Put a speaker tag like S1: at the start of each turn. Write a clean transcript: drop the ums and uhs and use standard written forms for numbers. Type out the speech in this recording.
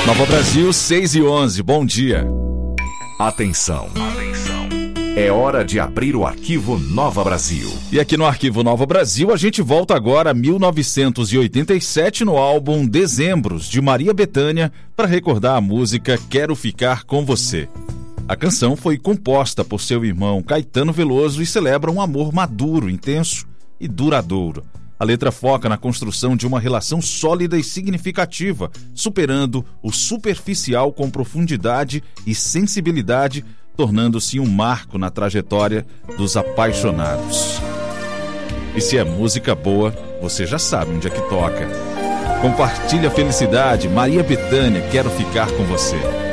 S1: Nova Brasil, 6h11, bom dia.
S2: Atenção. É hora de abrir o Arquivo Nova Brasil.
S1: E aqui no Arquivo Nova Brasil, a gente volta agora a 1987 no álbum Dezembros, de Maria Bethânia, para recordar a música Quero Ficar Com Você. A canção foi composta por seu irmão Caetano Veloso e celebra um amor maduro, intenso e duradouro. A letra foca na construção de uma relação sólida e significativa, superando o superficial com profundidade e sensibilidade, tornando-se um marco na trajetória dos apaixonados. E se é música boa, você já sabe onde é que toca. Compartilha a felicidade, Maria Bethânia, Quero Ficar Com Você.